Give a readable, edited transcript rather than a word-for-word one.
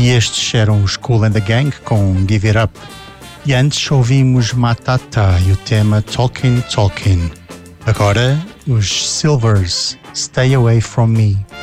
E estes eram os Kool and the Gang com Give It Up. E antes ouvimos Matata e o tema Talkin' Talkin'. Agora os Silvers, Stay Away From Me.